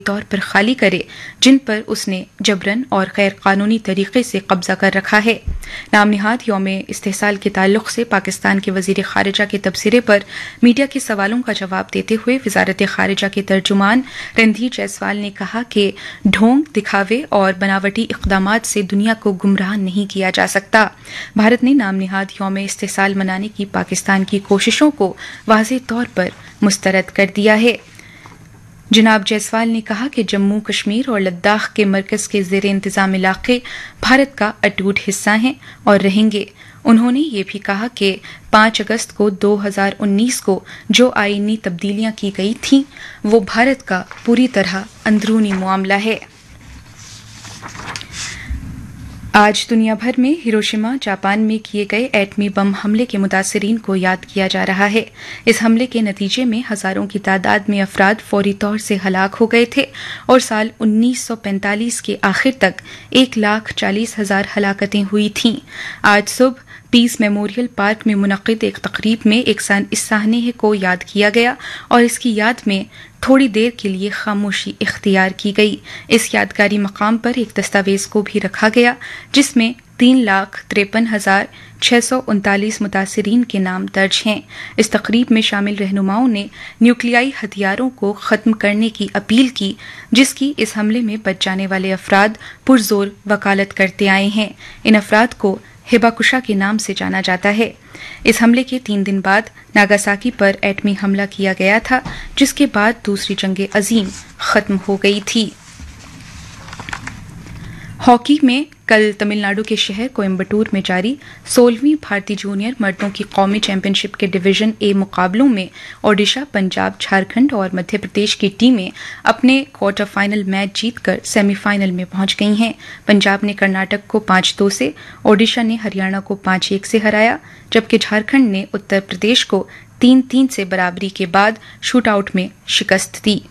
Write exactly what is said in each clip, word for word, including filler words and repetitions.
طور پر خالی کرے جن پر اس نے جبرن اور غیر قانونی طریقے سے قبضہ کر رکھا ہے۔ نام نہاد یوم استحصال کے تعلق سے پاکستان کے وزیر خارجہ کے تبصرے پر میڈیا کے سوالوں کا جواب دیتے ہوئے وزارت خارجہ کے ترجمان رندھیر جیسوال نے کہا کہ ڈھونگ، دکھاوے اور بناوٹی اقدامات سے دنیا کو گمراہ نہیں کیا جا سکتا۔ بھارت نے نام نہاد یوم استحصال منانے کی پاکستان کی کوششوں کو واضح طور پر مسترد کر دیا ہے۔ جناب جیسوال نے کہا کہ جموں کشمیر اور لداخ کے مرکز کے زیر انتظام علاقے بھارت کا اٹوٹ حصہ ہیں اور رہیں گے۔ انہوں نے یہ بھی کہا کہ پانچ اگست کو دو ہزار انیس کو جو آئینی تبدیلیاں کی گئی تھیں وہ بھارت کا پوری طرح اندرونی معاملہ ہے۔ آج دنیا بھر میں ہیروشیما جاپان میں کیے گئے ایٹمی بم حملے کے متاثرین کو یاد کیا جا رہا ہے۔ اس حملے کے نتیجے میں ہزاروں کی تعداد میں افراد فوری طور سے ہلاک ہو گئے تھے اور سال انیس سو پینتالیس کے آخر تک ایک لاکھ چالیس ہزار ہلاکتیں ہوئی تھیں۔ آج صبح پیس میموریل پارک میں منعقد ایک تقریب میں ایک اس سانحے کو یاد کیا گیا اور اس کی یاد میں تھوڑی دیر کے لیے خاموشی اختیار کی گئی۔ اس یادگاری مقام پر ایک دستاویز کو بھی رکھا گیا جس میں تین لاکھ تریپن ہزار چھ سو انتالیس متاثرین کے نام درج ہیں۔ اس تقریب میں شامل رہنماؤں نے نیوکلیائی ہتھیاروں کو ختم کرنے کی اپیل کی جس کی اس حملے میں بچ جانے والے افراد پرزور وکالت کرتے آئے ہیں۔ ان افراد کو ہباکشا کے نام سے جانا جاتا ہے۔ اس حملے کے تین دن بعد ناگاساکی پر ایٹمی حملہ کیا گیا تھا جس کے بعد دوسری جنگ عظیم ختم ہو گئی تھی۔ ہاکی میں کل تمل ناڈو کے شہر کوئمبٹور میں جاری سولہویں بھارتی جونیئر مردوں کی قومی چیمپئن شپ کے ڈویژن اے مقابلوں میں اوڈیشہ، پنجاب، جھارکھنڈ اور مدھیہ پردیش کی ٹیمیں اپنے کوارٹر فائنل میچ جیت کر سیمی فائنل میں پہنچ گئی ہیں۔ پنجاب نے کرناٹک کو پانچ دو سے، اوڈیشہ نے ہریانہ کو پانچ ایک سے ہرایا جبکہ جھارکھنڈ نے اتر پردیش کو تین تین سے برابری کے بعد شوٹ آؤٹ میں شکست دی۔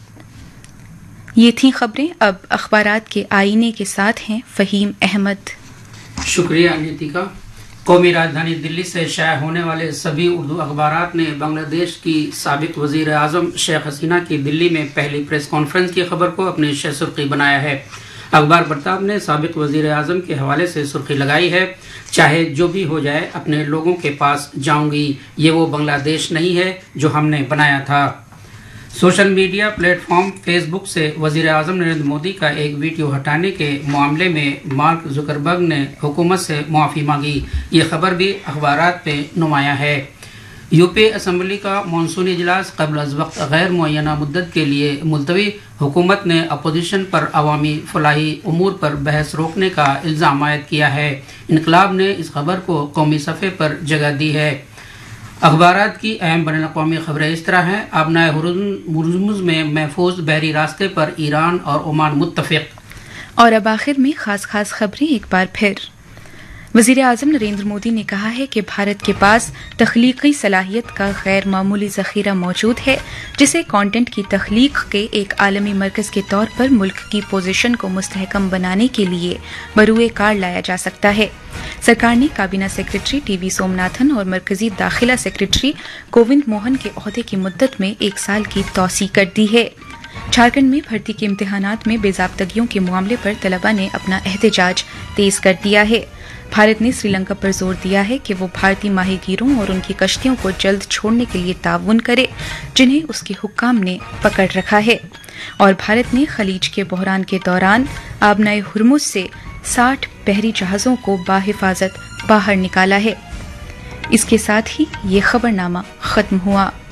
یہ تھیں خبریں۔ اب اخبارات کے آئینے کے ساتھ ہیں فہیم احمد۔ شکریہ نیتیکا۔ قومی راجدھانی دلی سے شائع ہونے والے سبھی اردو اخبارات نے بنگلہ دیش کی سابق وزیر اعظم شیخ حسینہ کی دلی میں پہلی پریس کانفرنس کی خبر کو اپنی شہ سرخی بنایا ہے۔ اخبار پرتاب نے سابق وزیر اعظم کے حوالے سے سرخی لگائی ہے، چاہے جو بھی ہو جائے اپنے لوگوں کے پاس جاؤں گی، یہ وہ بنگلہ دیش نہیں ہے جو ہم نے بنایا تھا۔ Social media plate form face بک سے وزیر اعظم نریندر مودی کا ایک ویڈیو ہٹانے کے معاملے میں مارک زکربرگ نے حکومت سے معافی مانگی، یہ خبر بھی اخبارات پہ نمایاں ہے۔ یو پی اسمبلی کا مانسونی اجلاس قبل از وقت غیر معینہ مدت کے لیے ملتوی، حکومت نے اپوزیشن پر عوامی فلاحی امور پر بحث روکنے کا الزام عائد کیا ہے۔ انقلاب نے اس خبر کو قومی صفحے پر جگہ دی ہے۔ اخبارات کی اہم بین الاقوامی خبریں اس طرح ہیں۔ آبنائے ہرمز میں محفوظ بحری راستے پر ایران اور عمان متفق۔ اور اب آخر میں خاص خاص خبریں ایک بار پھر۔ وزیر اعظم نریندر مودی نے کہا ہے کہ بھارت کے پاس تخلیقی صلاحیت کا غیر معمولی ذخیرہ موجود ہے جسے کانٹینٹ کی تخلیق کے ایک عالمی مرکز کے طور پر ملک کی پوزیشن کو مستحکم بنانے کے لیے بروئے کار لایا جا سکتا ہے۔ سرکار نے کابینہ سیکرٹری ٹی وی سومناتھن اور مرکزی داخلہ سیکرٹری گووند موہن کے عہدے کی مدت میں ایک سال کی توسیع کر دی ہے۔ جھارکھنڈ میں بھرتی کے امتحانات میں بے ضابطگیوں کے معاملے پر طلبہ نے اپنا احتجاج تیز کر دیا ہے۔ بھارت نے سری لنکا پر زور دیا ہے کہ وہ بھارتی ماہی گیروں اور ان کی کشتیوں کو جلد چھوڑنے کے لیے تعاون کرے جنہیں اس کے حکام نے پکڑ رکھا ہے۔ اور بھارت نے خلیج کے بحران کے دوران آبنائے ہرمز سے ساٹھ بحری جہازوں کو بحفاظت باہر نکالا ہے۔ اس کے ساتھ ہی یہ خبرنامہ ختم ہوا۔